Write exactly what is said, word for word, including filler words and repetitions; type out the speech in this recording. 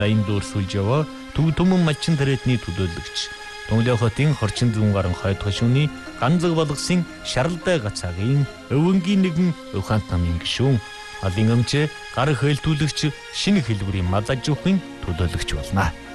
Дайн дүүрсүүлж яваа Төв Түмэн малчин тариатны төлөөлөгч Тунгалин хотын Хорчин зүүн гарan хойд хошууны Ганзаг болгосын Шаралдай гацаагийн өвөнгийн нэгэн ухаант намын гишүүн Алын өмчөө гар хөөлтүүлэгч шинэ хэлбэрийн мазажуухын төлөөлөгч болно.